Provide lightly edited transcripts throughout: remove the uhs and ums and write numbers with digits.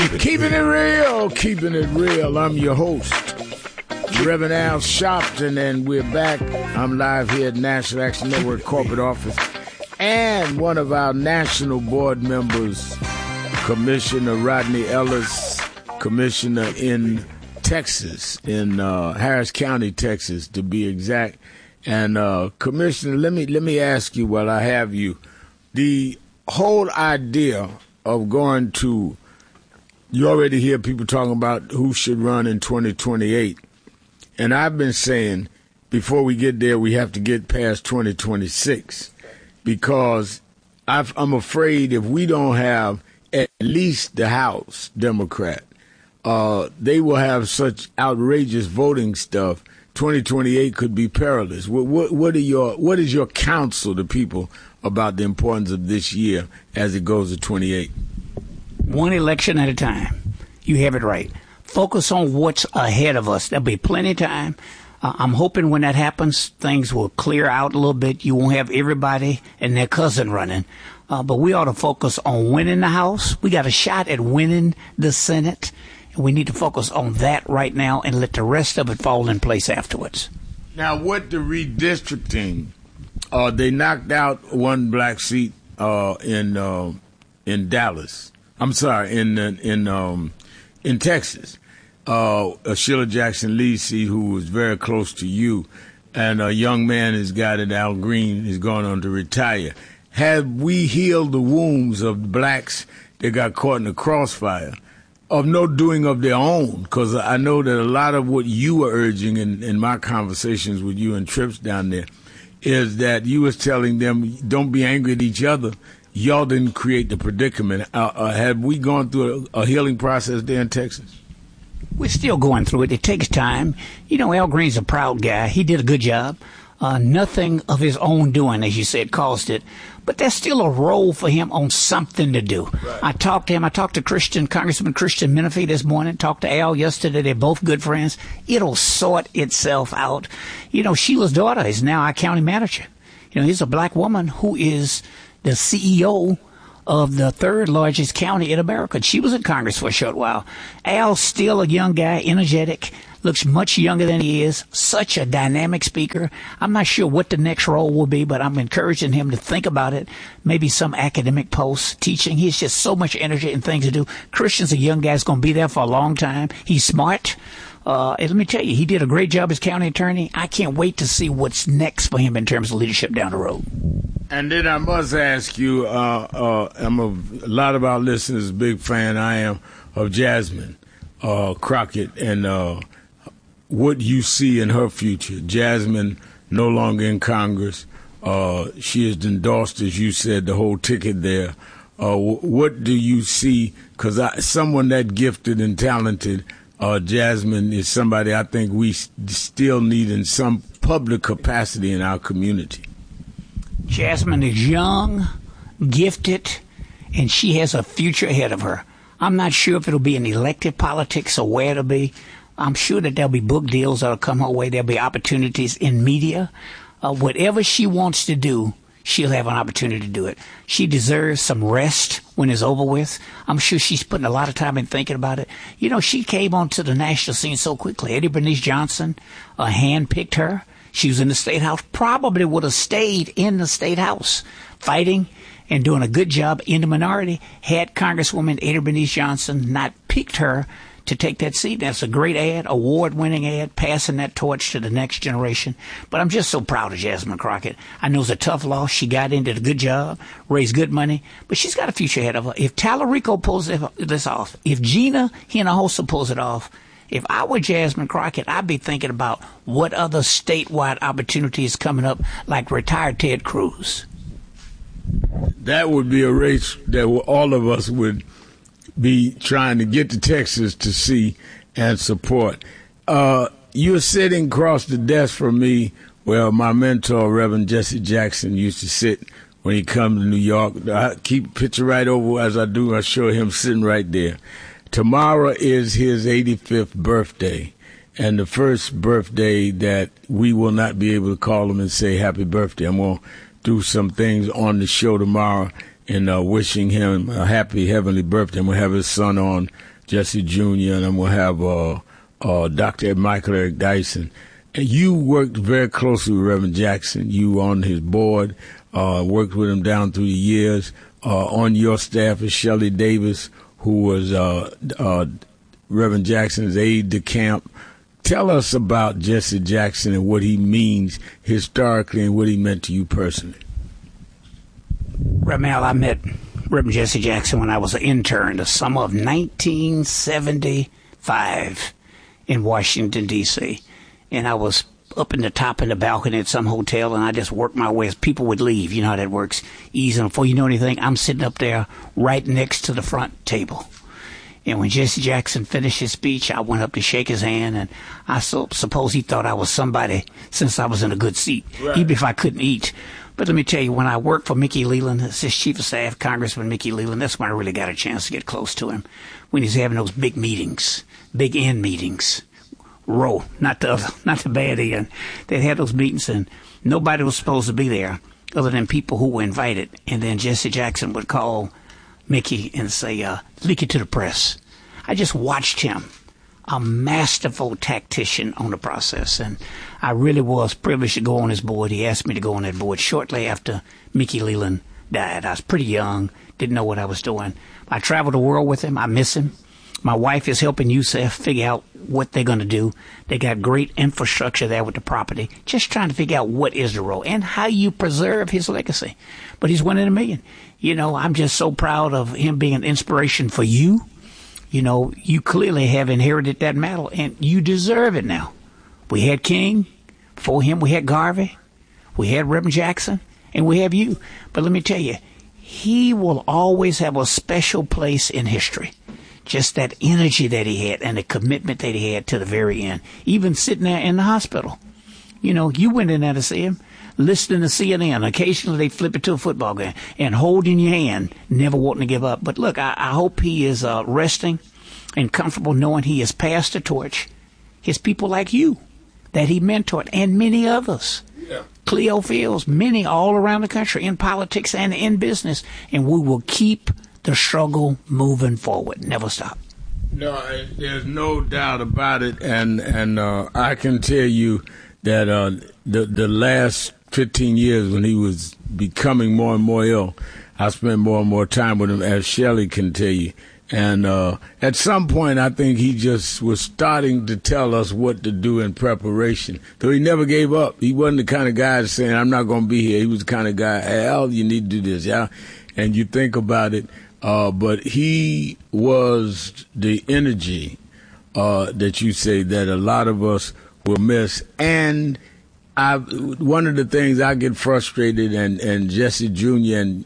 Keeping it real, keeping it real. I'm your host, Reverend Al Sharpton, and we're back. I'm live here at National Action Network corporate office. And one of our national board members, Commissioner Rodney Ellis, Commissioner in Texas, in Harris County, Texas, to be exact. And Commissioner, let me ask you while I have you, the whole idea of going to, you already hear people talking about who should run in 2028. And I've been saying before we get there, we have to get past 2026 because I'm afraid if we don't have at least the House Democrat, they will have such outrageous voting stuff. 2028 could be perilous. What is your counsel to people about the importance of this year as it goes to 28? One election at a time. You have it right. Focus on what's ahead of us. There'll be plenty of time. I'm hoping when that happens, things will clear out a little bit. You won't have everybody and their cousin running. But we ought to focus on winning the House. We got a shot at winning the Senate. And we need to focus on that right now and let the rest of it fall in place afterwards. Now, what the redistricting, they knocked out one black seat in Dallas. I'm sorry, in Texas. Sheila Jackson Lee seat, who was very close to you, and a young man has got it. Al Green is going on to retire. Have we healed the wounds of blacks that got caught in the crossfire of no doing of their own? Because I know that a lot of what you were urging in my conversations with you and trips down there is that you was telling them, don't be angry at each other. Y'all didn't create the predicament. Have we gone through a healing process there in Texas? We're still going through it. It takes time. You know, Al Green's a proud guy. He did a good job. Nothing of his own doing, as you said, caused it. But there's still a role for him on something to do. Right. I talked to him. I talked to Congressman Christian Menifee this morning. Talked to Al yesterday. They're both good friends. It'll sort itself out. You know, Sheila's daughter is now our county manager. You know, he's a black woman who is the CEO of the third largest county in America. She was in Congress for a short while. Al's still a young guy, energetic, looks much younger than he is, such a dynamic speaker. I'm not sure what the next role will be, but I'm encouraging him to think about it. Maybe some academic post, teaching. He's just so much energy and things to do. Christian's a young guy who's going to be there for a long time. He's smart. And let me tell you, he did a great job as county attorney. I can't wait to see what's next for him in terms of leadership down the road. And then I must ask you, a lot of our listeners, big fan I am of Jasmine Crockett, and what you see in her future. Jasmine no longer in Congress. She has endorsed, as you said, the whole ticket there. What do you see? Because someone that gifted and talented, Jasmine is somebody I think we still need in some public capacity in our community. Jasmine is young, gifted, and she has a future ahead of her. I'm not sure if it'll be in elective politics or where it'll be. I'm sure that there'll be book deals that'll come her way. There'll be opportunities in media. Whatever she wants to do, she'll have an opportunity to do it. She deserves some rest when it's over with. I'm sure she's putting a lot of time in thinking about it. You know, she came onto the national scene so quickly. Eddie Bernice Johnson handpicked her. She was in the State House, probably would have stayed in the State House fighting and doing a good job in the minority had Congresswoman Eddie Bernice Johnson not picked her to take that seat. That's a great ad, award-winning ad, passing that torch to the next generation. But I'm just so proud of Jasmine Crockett. I know it's a tough loss. She got in, did a good job, raised good money, but she's got a future ahead of her. If Tallarico pulls this off, if Gina Hinojosa pulls it off, if I were Jasmine Crockett, I'd be thinking about what other statewide opportunities coming up, like retired Ted Cruz. That would be a race that all of us would be trying to get to Texas to see and support. You're sitting across the desk from me where my mentor, Reverend Jesse Jackson, used to sit when he comes to New York. I keep the picture right over as I do. I show him sitting right there. Tomorrow is his 85th birthday, and the first birthday that we will not be able to call him and say happy birthday. I'm going to do some things on the show tomorrow and wishing him a happy heavenly birthday. I'm going to have his son on Jesse Jr., and I'm going to have Dr. Michael Eric Dyson. And you worked very closely with Reverend Jackson. You were on his board, worked with him down through the years. On your staff is Shelley Davis, who was Reverend Jackson's aide de camp. Tell us about Jesse Jackson and what he means historically and what he meant to you personally. Reverend Al, I met Reverend Jesse Jackson when I was an intern the summer of 1975 in Washington, D.C. And I was up in the top in the balcony at some hotel, and I just worked my way as people would leave. You know how that works. Easy. And before you know anything, I'm sitting up there right next to the front table. And when Jesse Jackson finished his speech, I went up to shake his hand, and I suppose he thought I was somebody since I was in a good seat, right, even if I couldn't eat. But let me tell you, when I worked for Mickey Leland, as his chief of staff, Congressman Mickey Leland, that's when I really got a chance to get close to him, when he's having those big meetings, big end meetings. Row, not the bad end. They'd have those meetings, and nobody was supposed to be there other than people who were invited. And then Jesse Jackson would call Mickey and say, leak it to the press. I just watched him, a masterful tactician on the process, and I really was privileged to go on his board. He asked me to go on that board shortly after Mickey Leland died. I was pretty young, didn't know what I was doing. I traveled the world with him. I miss him. My wife is helping USEF figure out what they're going to do. They got great infrastructure there with the property. Just trying to figure out what is the role and how you preserve his legacy. But he's one in a million. You know, I'm just so proud of him being an inspiration for you. You know, you clearly have inherited that mantle, and you deserve it now. We had King. Before him, we had Garvey. We had Reverend Jackson. And we have you. But let me tell you, he will always have a special place in history. Just that energy that he had and the commitment that he had to the very end. Even sitting there in the hospital. You know, you went in there to see him, listening to CNN. Occasionally they flip it to a football game and holding your hand, never wanting to give up. But look, I hope he is resting and comfortable knowing he has passed the torch. His people like you that he mentored and many others. Yeah. Cleo Fields, many all around the country in politics and in business. And we will keep the struggle moving forward. Never stop. No, there's no doubt about it. And I can tell you that the last 15 years when he was becoming more and more ill, I spent more and more time with him, as Shelley can tell you. And at some point, I think he just was starting to tell us what to do in preparation. Though he never gave up. He wasn't the kind of guy saying, I'm not going to be here. He was the kind of guy, Al, you need to do this. Yeah. And you think about it. But he was the energy that you say that a lot of us will miss. And one of the things I get frustrated, and Jesse Jr.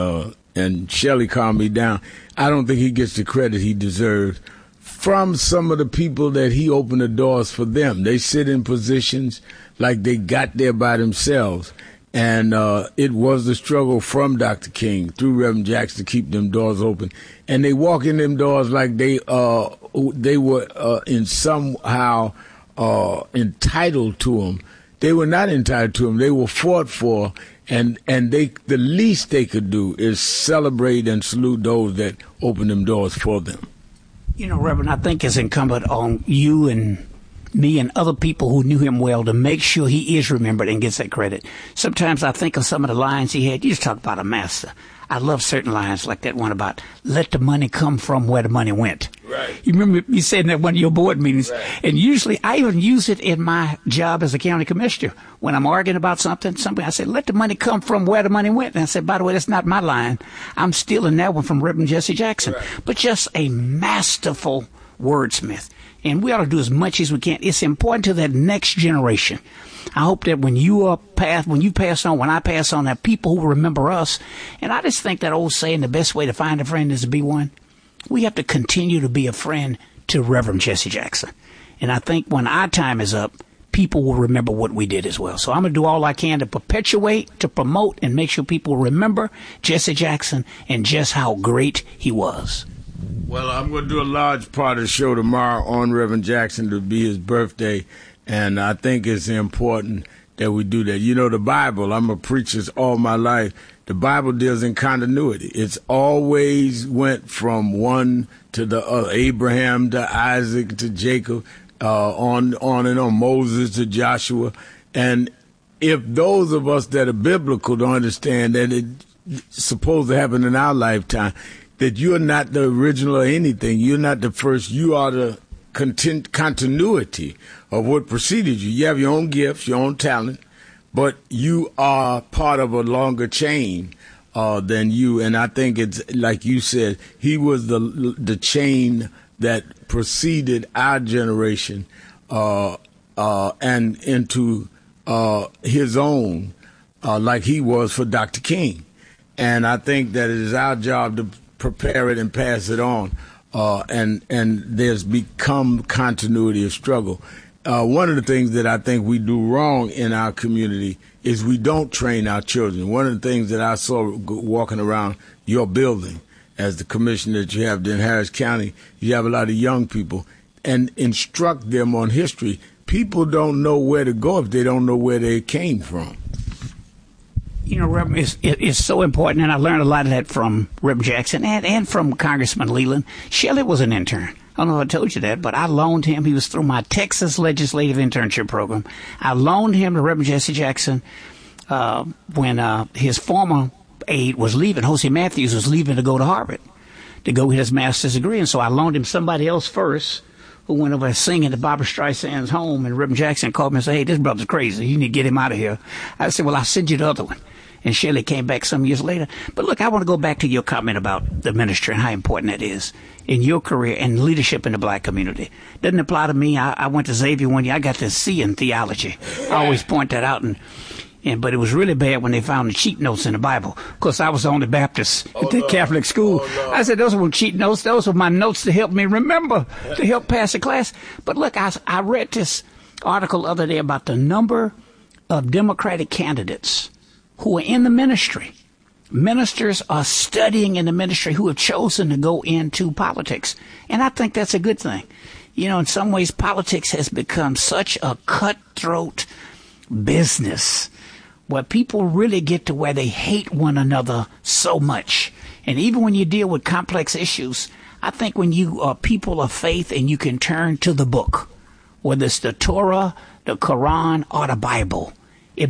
and Shelley calmed me down, I don't think he gets the credit he deserves from some of the people that he opened the doors for them. They sit in positions like they got there by themselves. And it was the struggle from Dr. King through Reverend Jackson to keep them doors open. And they walk in them doors like they were in somehow entitled to them. They were not entitled to them. They were fought for. And the least they could do is celebrate and salute those that opened them doors for them. You know, Reverend, I think it's incumbent on you and me and other people who knew him well to make sure he is remembered and gets that credit. Sometimes I think of some of the lines he had. You just talk about a master. I love certain lines like that one about let the money come from where the money went. Right. You remember me saying that at one of your board meetings? Right. And usually I even use it in my job as a county commissioner. When I'm arguing about something, I say, let the money come from where the money went. And I said, by the way, that's not my line. I'm stealing that one from Reverend Jesse Jackson. Right. But just a masterful wordsmith. And we ought to do as much as we can. It's important to that next generation. I hope that when you pass on, when I pass on, that people who remember us. And I just think that old saying, the best way to find a friend is to be one. We have to continue to be a friend to Reverend Jesse Jackson. And I think when our time is up, people will remember what we did as well. So I'm going to do all I can to perpetuate, to promote, and make sure people remember Jesse Jackson and just how great he was. Well, I'm going to do a large part of the show tomorrow on Reverend Jackson to be his birthday, and I think it's important that we do that. You know, the Bible, I'm a preacher all my life. The Bible deals in continuity. It's always went from one to the other, Abraham to Isaac to Jacob, on and on, Moses to Joshua. And if those of us that are biblical don't understand that it's supposed to happen in our lifetime, that you're not the original or anything, you're not the first, you are the continuity of what preceded you. You have your own gifts, your own talent, but you are part of a longer chain than you. And I think it's like you said, he was the chain that preceded our generation and into his own, like he was for Dr. King. And I think that it is our job to prepare it and pass it on. And there's become continuity of struggle. One of the things that I think we do wrong in our community is we don't train our children. One of the things that I saw walking around your building as the commissioner that you have in Harris County, you have a lot of young people, and instruct them on history. People don't know where to go if they don't know where they came from. You know, Reverend, it's so important, and I learned a lot of that from Reverend Jackson and from Congressman Leland. Shelley was an intern. I don't know if I told you that, but I loaned him. He was through my Texas Legislative Internship Program. I loaned him to Reverend Jesse Jackson when his former aide was leaving. Jose Matthews was leaving to go to Harvard to go get his master's degree. And so I loaned him somebody else first who went over singing at Barbara Streisand's home. And Reverend Jackson called me and said, "Hey, this brother's crazy. You need to get him out of here." I said, "Well, I'll send you the other one." And Shelley came back some years later. But look, I want to go back to your comment about the ministry and how important that is in your career and leadership in the black community. Doesn't apply to me. I went to Xavier one year. I got to C in theology. I always point that out. But it was really bad when they found the cheat notes in the Bible. Of course, I was the only Baptist at the Catholic school. I said, those were cheat notes. Those were my notes to help me remember, to help pass the class. But look, I read this article the other day about the number of Democratic candidates who are in the ministry. Ministers are studying in the ministry who have chosen to go into politics. And I think that's a good thing. You know, in some ways, politics has become such a cutthroat business where people really get to where they hate one another so much. And even when you deal with complex issues, I think when you are people of faith and you can turn to the book, whether it's the Torah, the Quran, or the Bible,